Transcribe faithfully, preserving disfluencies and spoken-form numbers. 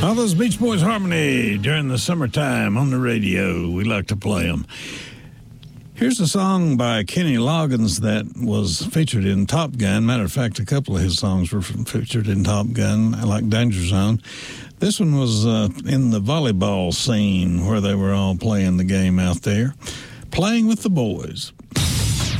All those Beach Boys Harmony during the summertime on the radio. We like to play them. Here's a song by Kenny Loggins that was featured in Top Gun. Matter of fact, a couple of his songs were featured in Top Gun, like Danger Zone. This one was uh, in the volleyball scene where they were all playing the game out there. Playing with the Boys.